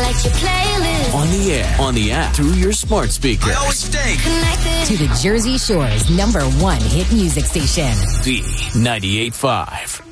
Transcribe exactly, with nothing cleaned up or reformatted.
like your playlist. On the air, on the app, through your smart speaker. I always stay connected to the Jersey Shore's number one hit music station. The ninety-eight point five.